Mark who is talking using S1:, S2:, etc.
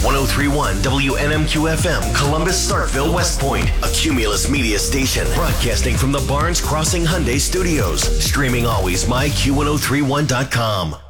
S1: 1031 WNMQ FM, Columbus, Starkville, West Point, a Cumulus Media station, broadcasting from the Barnes Crossing Hyundai Studios. Streaming always, myQ1031.com.